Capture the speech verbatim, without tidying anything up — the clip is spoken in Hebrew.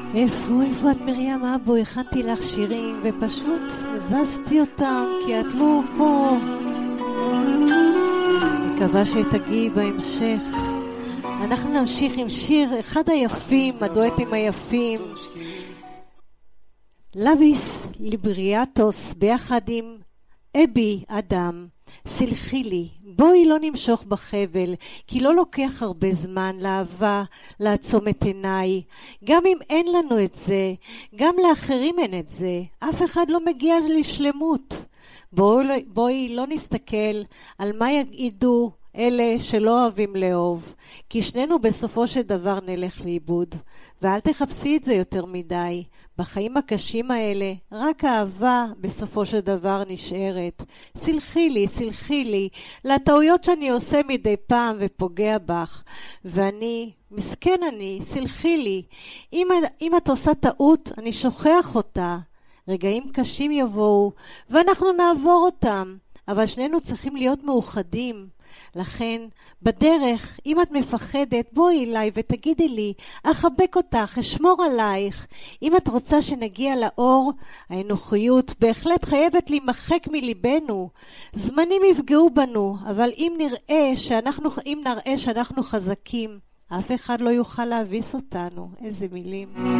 איפה, איפה את מרים אבו? הכנתי לך שירים ופשוט זזתי אותם כי את לא פה. מקווה שתגיעי בהמשך. אנחנו נמשיך עם שיר אחד היפים, הדואטים היפים, לביס ליבריאטוס, ביחד עם אבי אדם. סלחי לי, בואי לא נמשוך בחבל, כי לא לוקח הרבה זמן לאהבה לעצום את עיניי. גם אם אין לנו את זה, גם לאחרים אין את זה. אף אחד לא מגיע לשלמות. בואי, בואי לא נסתכל על מה יגידו אלה שלא אוהבים לאהוב, כי שנינו בסופו של דבר נלך לאיבוד. ואל תחפשי את זה יותר מדי. בחיים הקשים האלה, רק האהבה בסופו של דבר נשארת. סלחי לי, סלחי לי, לטעויות שאני עושה מדי פעם ופוגע בך. ואני, מסכן אני, סלחי לי. אם, אם את עושה טעות, אני שוכח אותה. רגעים קשים יבואו, ואנחנו נעבור אותם. אבל שנינו צריכים להיות מאוחדים. לכן, בדרך, אם את מפחדת, בואי אליי ותגידי לי, אחבק אותך, אשמור עלייך. אם את רוצה שנגיע לאור, האנוכיות בהחלט חייבת להימחק מליבנו. זמנים יפגעו בנו, אבל אם נראה שאנחנו, אם נראה שאנחנו חזקים, אף אחד לא יוכל להביס אותנו. איזה מילים.